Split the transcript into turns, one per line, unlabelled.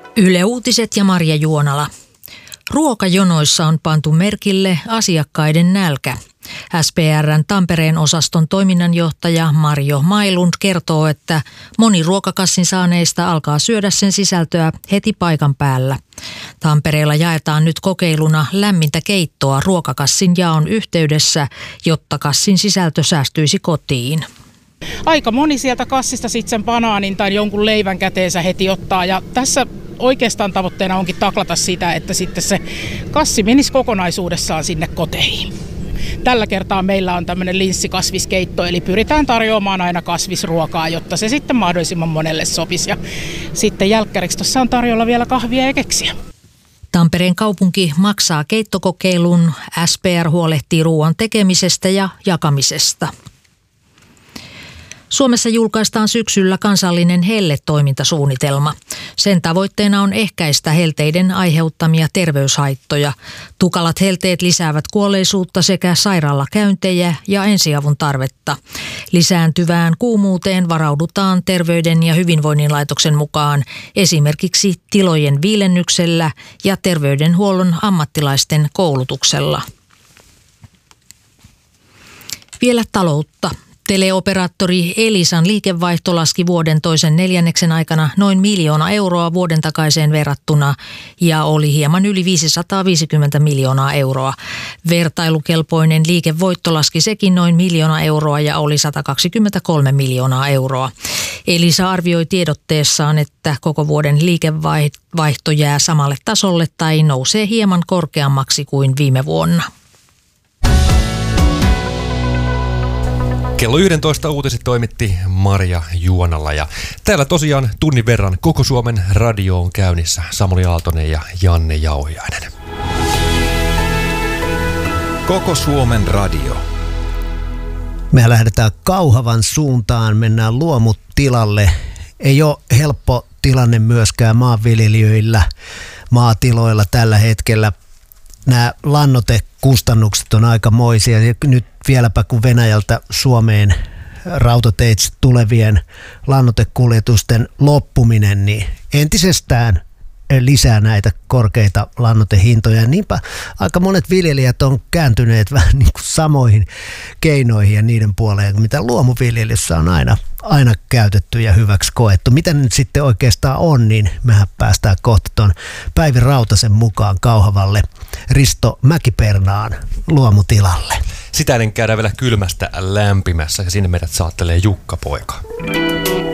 Yle Uutiset ja Marja Juonala. Ruokajonoissa on pantu merkille asiakkaiden nälkä. SPR:n Tampereen osaston toiminnanjohtaja Marjo Mailund kertoo, että moni ruokakassin saaneista alkaa syödä sen sisältöä heti paikan päällä. Tampereella jaetaan nyt kokeiluna lämmintä keittoa ruokakassin jaon yhteydessä, jotta kassin sisältö säästyisi kotiin.
Aika moni sieltä kassista sitten sen banaanin tai jonkun leivän käteensä heti ottaa, ja tässä oikeastaan tavoitteena onkin taklata sitä, että sitten se kassi menisi kokonaisuudessaan sinne koteihin. Tällä kertaa meillä on tämmöinen linssikasviskeitto, eli pyritään tarjoamaan aina kasvisruokaa, jotta se sitten mahdollisimman monelle sopisi. Ja sitten jälkkäriksi tuossa on tarjolla vielä kahvia ja keksiä.
Tampereen kaupunki maksaa keittokokeilun, SPR huolehtii ruoan tekemisestä ja jakamisesta. Suomessa julkaistaan syksyllä kansallinen helletoimintasuunnitelma. Sen tavoitteena on ehkäistä helteiden aiheuttamia terveyshaittoja. Tukalat helteet lisäävät kuolleisuutta sekä sairaalakäyntejä ja ensiavun tarvetta. Lisääntyvään kuumuuteen varaudutaan Terveyden ja hyvinvoinnin laitoksen mukaan esimerkiksi tilojen viilennyksellä ja terveydenhuollon ammattilaisten koulutuksella. Vielä taloutta. Teleoperaattori Elisan liikevaihto laski vuoden toisen neljänneksen aikana noin 1 miljoonaa euroa vuoden takaiseen verrattuna ja oli hieman yli 550 miljoonaa euroa. Vertailukelpoinen liikevoitto laski sekin noin 1 miljoonaa euroa ja oli 123 miljoonaa euroa. Elisa arvioi tiedotteessaan, että koko vuoden liikevaihto jää samalle tasolle tai nousee hieman korkeammaksi kuin viime vuonna.
Kello 11 uutiset toimitti Marja Juonala ja täällä tosiaan tunnin verran koko Suomen radio on käynnissä. Samuli Aaltonen ja Janne Jauhiainen.
Koko Suomen radio.
Me lähdetään Kauhavan suuntaan, mennään luomutilalle. Ei ole helppo tilanne myöskään maanviljelijöillä, maatiloilla tällä hetkellä. Nämä lannoitekustannukset on aikamoisia. Nyt vieläpä kun Venäjältä Suomeen rautateitse tulevien lannoitekuljetusten loppuminen, niin entisestään lisää näitä korkeita lannoitehintoja. Niinpä aika monet viljelijät on kääntyneet vähän niin kuin samoihin keinoihin ja niiden puoleen, mitä luomuviljelyssä on aina käytetty ja hyväksi koettu. Mitä nyt sitten oikeastaan on, niin mehän päästään kohta tuon Päivi Rautasen mukaan Kauhavalle Risto Mäkipernaan luomutilalle.
Sitä ennen käydään vielä kylmästä lämpimässä ja sinne meidät saattelee Jukka Poika.